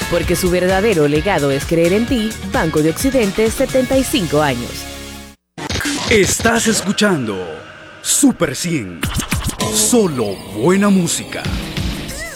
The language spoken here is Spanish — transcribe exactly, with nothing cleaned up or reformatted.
Porque su verdadero legado es creer en ti. Banco de Occidente, setenta y cinco años. Estás escuchando Super cien. Solo buena música.